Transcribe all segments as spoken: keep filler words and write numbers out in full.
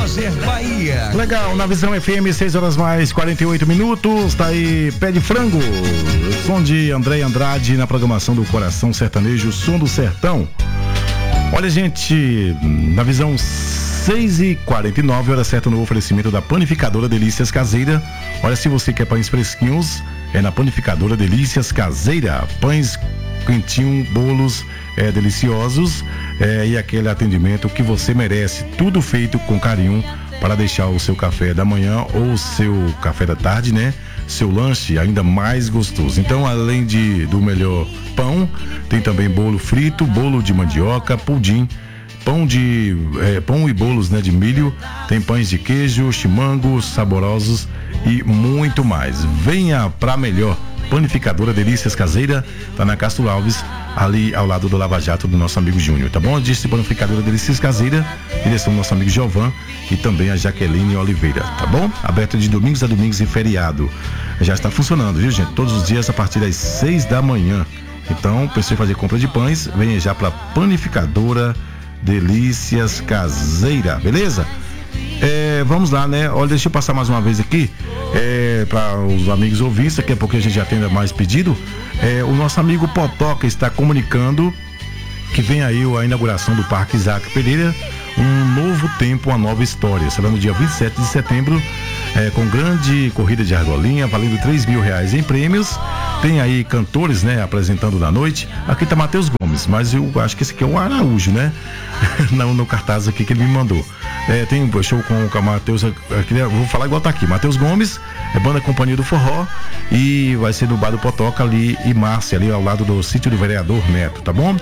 Roger Bahia. Legal, na Visão F M, seis horas mais quarenta e oito minutos, tá aí Pé de Frango, som de André Andrade na programação do Coração Sertanejo, som do sertão. Olha, gente, na Visão seis e quarenta e nove, hora certa no oferecimento da Panificadora Delícias Caseira. Olha, se você quer pães fresquinhos, é na Panificadora Delícias Caseira. Pães quentinhos, bolos é, deliciosos é, e aquele atendimento que você merece. Tudo feito com carinho para deixar o seu café da manhã ou o seu café da tarde, né? Seu lanche ainda mais gostoso. Então, além de, do melhor pão, tem também bolo frito, bolo de mandioca, pudim, pão de é, pão e bolos, né, de milho, tem pães de queijo, chimangos saborosos e muito mais. Venha pra melhor Panificadora Delícias Caseira, tá na Castro Alves, ali ao lado do Lava Jato do nosso amigo Júnior, tá bom? Disse Panificadora Delícias Caseira, direção do nosso amigo Giovan e também a Jaqueline Oliveira, tá bom? Aberto de domingos a domingos e feriado. Já está funcionando, viu, gente? Todos os dias a partir das seis da manhã. Então, pensou em fazer compra de pães, venha já pra Panificadora Delícias Caseira, beleza? É, vamos lá, né? Olha, deixa eu passar mais uma vez aqui é, para os amigos ouvintes, daqui a pouco a gente já tem mais pedido. É, o nosso amigo Potoca está comunicando que vem aí a inauguração do Parque Isaac Pereira, um novo tempo, uma nova história. Será no dia vinte e sete de setembro, é, com grande corrida de argolinha, valendo três mil reais em prêmios. Tem aí cantores, né, apresentando na noite. Aqui tá Matheus Gomes, mas eu acho que esse aqui é o Araújo, né? no, no cartaz aqui que ele me mandou. É, tem um show com o Matheus, vou falar igual tá aqui, Matheus Gomes, é banda Companhia do Forró, e vai ser no Bar do Potoca ali e Márcia, ali ao lado do sítio do vereador Neto, tá bom?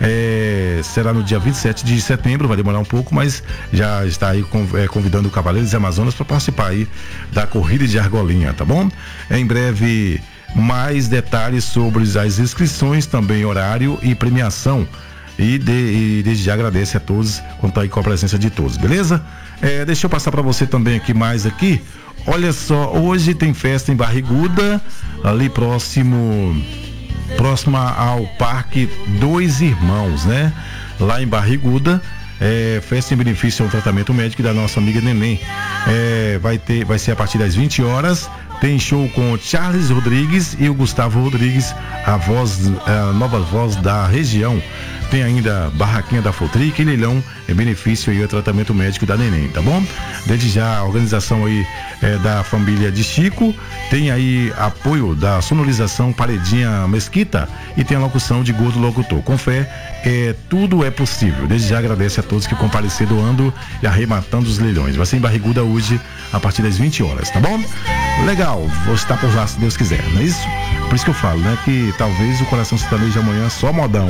É, será no dia vinte e sete de setembro, vai demorar um pouco, mas já está aí convidando o Cavaleiros e Amazonas para participar aí da corrida de argolinha, tá bom? É, em breve, mais detalhes sobre as inscrições, também horário e premiação. E, de, e desde já agradece a todos, contar aí com a presença de todos, beleza? É, deixa eu passar para você também aqui mais aqui. Olha só, hoje tem festa em Barriguda, ali próximo, próxima ao Parque Dois Irmãos, né? Lá em Barriguda. É, festa em benefício ao tratamento médico da nossa amiga Neném. É, vai ter, vai ser a partir das vinte horas. Tem show com o Charles Rodrigues e o Gustavo Rodrigues, a voz, a nova voz da região. Tem ainda barraquinha da Fotric e leilão em benefício e o tratamento médico da Neném, tá bom? Desde já a organização aí é, da família de Chico, tem aí apoio da sonorização Paredinha Mesquita e tem a locução de Gordo Locutor. Com fé, é, tudo é possível. Desde já agradece a todos que compareceram doando e arrematando os leilões. Vai ser em Barriguda hoje, a partir das vinte horas, tá bom? Legal, vou estar por lá se Deus quiser, não é isso? Por isso que eu falo, né? Que talvez o Coração Sertanejo amanhã só modão.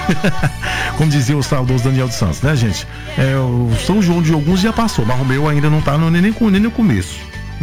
Como dizia o saudoso Daniel dos Santos, né, gente? É, o São João de alguns já passou, mas o meu ainda não tá no, nem, nem no começo.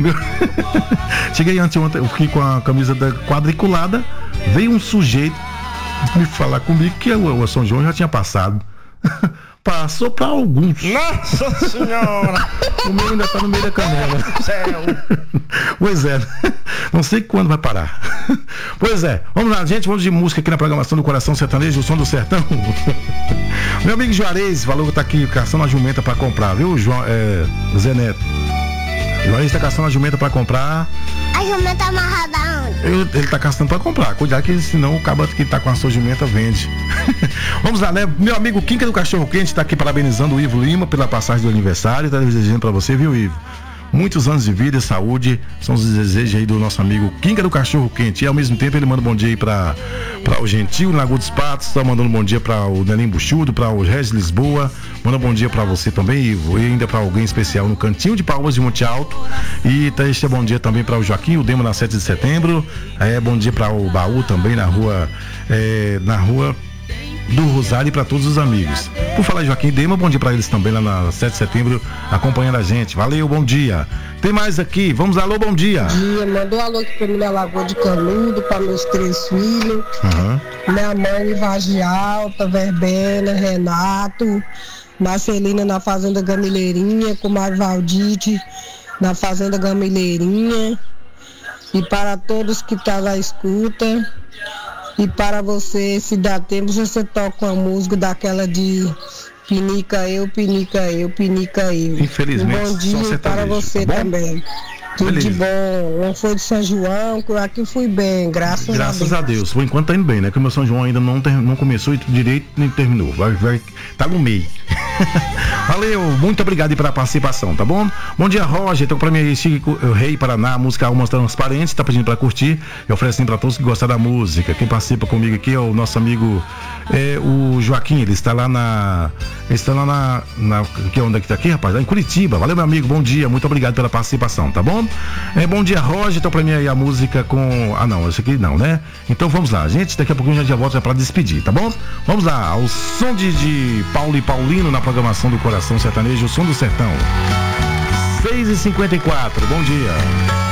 Cheguei anteontem, eu fiquei com a camisa da quadriculada, veio um sujeito me falar comigo que o, o São João já tinha passado. Passou pra alguns. Nossa Senhora! O meu ainda tá no meio da canela. Céu. Pois é, não sei quando vai parar. Pois é, vamos lá, gente, vamos de música aqui na programação do Coração Sertanejo, o som do sertão. Meu amigo Juarez falou que tá aqui caçando a jumenta pra comprar, viu, João, é, Zé Neto? Juarez tá caçando a jumenta pra comprar. A jumenta amarrada onde? Ele, ele tá caçando pra comprar. Cuidado que senão o cabra que tá com a sua jumenta vende. Vamos lá, né? Meu amigo Quinca do Cachorro Quente tá aqui parabenizando o Ivo Lima pela passagem do aniversário. Tá desejando pra você, viu, Ivo? Muitos anos de vida e saúde são os desejos aí do nosso amigo Quinca do Cachorro Quente. E ao mesmo tempo ele manda um bom dia aí pra, pra o Gentil, Lagoa dos Patos. Tá mandando um bom dia pra o Nelim Buchudo, pra o Regis Lisboa. Manda um bom dia pra você também, Ivo. E ainda pra alguém especial no Cantinho de Palmas de Monte Alto. E tá este bom dia também pra o Joaquim, o Demo na sete de setembro. É, bom dia pra o Baú também na rua, é, na rua do Rosário e para todos os amigos. Por falar em Joaquim Dema, bom dia para eles também lá na sete de setembro, acompanhando a gente. Valeu, bom dia. Tem mais aqui, vamos lá, alô, bom dia. Bom dia, mandou um alô aqui pra mim na Lagoa de Canudo, para meus três filhos. Uhum. Minha mãe, Vagem Alta, Verbena, Renato, Marcelina na Fazenda Gamileirinha, com Mário Valdite na Fazenda Gamileirinha. E para todos que estão na escuta. E para você, se dá tempo, você toca uma música daquela de Pinica eu, pinica eu, pinica eu. Infelizmente, um bom dia só para você tá também. Tudo Beleza. de bom. Não foi de São João, aqui fui bem, graças, Graças a Deus. a Deus. Por enquanto tá indo bem, né? Que o meu São João ainda não, ter, não começou direito nem terminou. Vai, vai, tá no meio. Valeu, muito obrigado aí pela participação, tá bom? Bom dia, Roger. Então, pra mim aí, Chico Rei Paraná, música Almas Transparentes, tá pedindo pra curtir. Eu ofereço pra todos que gostam da música. Quem participa comigo aqui é o nosso amigo é, o Joaquim. Ele está lá na. Ele está lá na. na que, onde é que tá aqui, rapaz? Lá em Curitiba. Valeu, meu amigo. Bom dia, muito obrigado pela participação, tá bom? É, bom dia, Roger. Então, pra mim aí a música com. Ah, não, esse aqui não, né? Então vamos lá, gente. Daqui a pouquinho a gente já volta pra despedir, tá bom? Vamos lá, ao som de, de Paulo e Paulino na programação do Coração Sertanejo, o som do sertão. seis e cinquenta e quatro, bom dia.